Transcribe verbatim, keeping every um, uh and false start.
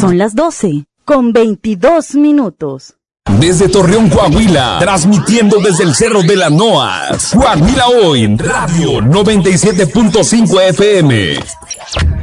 Son las doce, con veintidós minutos. Desde Torreón, Coahuila, transmitiendo desde el Cerro de la Noas. Coahuila Hoy, Radio noventa y siete punto cinco F M.